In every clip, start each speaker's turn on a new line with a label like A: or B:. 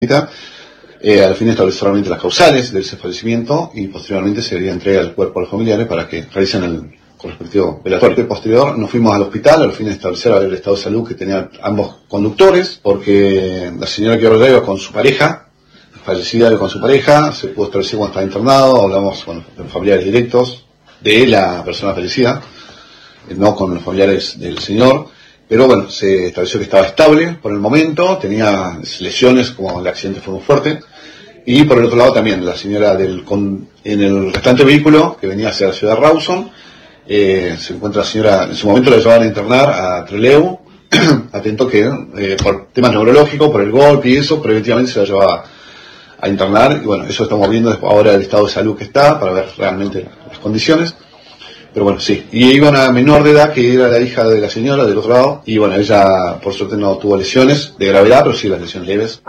A: Al fin establecer solamente las causales de ese fallecimiento y posteriormente se haría entrega del cuerpo a los familiares para que realicen el respectivo velatorio. Posterior nos fuimos al hospital al fin de establecer el estado de salud que tenían ambos conductores, porque la señora que iba con su pareja, fallecida con su pareja, se pudo establecer cuando estaba internado, hablamos con los familiares directos de la persona fallecida, no con los familiares del señor. Pero bueno, se estableció que estaba estable por el momento, tenía lesiones como el accidente fue muy fuerte. Y por el otro lado también, la señora en el restante vehículo que venía hacia la ciudad de Rawson, se encuentra la señora, en su momento la llevaban a internar a Trelew, atento que por temas neurológicos, por el golpe y eso, preventivamente se la llevaba a internar. Y bueno, eso estamos viendo ahora el estado de salud que está, para ver realmente las condiciones. Pero bueno, sí, y iba una menor de edad que era la hija de la señora del otro lado, y bueno, ella por suerte no tuvo lesiones de gravedad, pero sí las lesiones leves.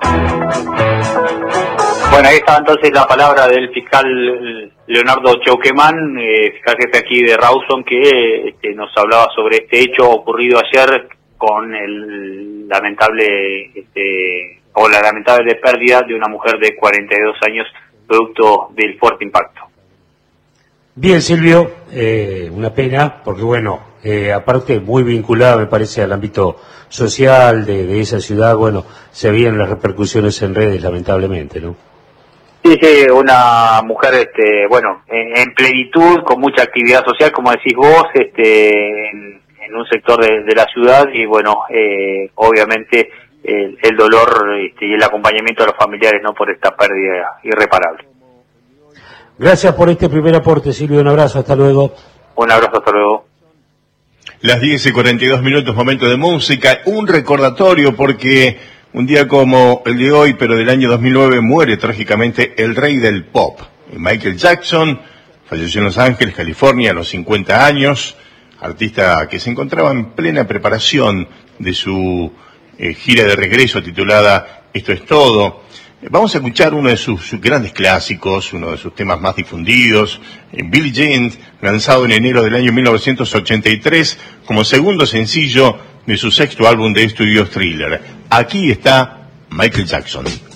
B: Bueno, ahí está entonces la palabra del fiscal Leonardo Chauquemán, fiscal jefe aquí de Rawson, que nos hablaba sobre este hecho ocurrido ayer con el lamentable, o la lamentable pérdida de una mujer de 42 años, producto del fuerte impacto.
C: Bien, Silvio, una pena, porque bueno, aparte muy vinculada me parece al ámbito social de esa ciudad, bueno, se veían las repercusiones en redes lamentablemente, ¿no?
B: Sí, una mujer, bueno, en plenitud, con mucha actividad social, como decís vos, en un sector de la ciudad, y bueno, obviamente el dolor y el acompañamiento de los familiares, ¿no?, por esta pérdida irreparable.
C: Gracias por este primer aporte, Silvio, un abrazo, hasta luego.
B: Un abrazo, hasta luego.
D: Las 10:42, momento de música, un recordatorio porque un día como el de hoy, pero del año 2009, muere trágicamente el rey del pop. Michael Jackson falleció en Los Ángeles, California, a los 50 años, artista que se encontraba en plena preparación de su gira de regreso titulada Esto es todo. Vamos a escuchar uno de sus grandes clásicos, uno de sus temas más difundidos, Billie Jean, lanzado en enero del año 1983 como segundo sencillo de su sexto álbum de estudio Thriller. Aquí está Michael Jackson.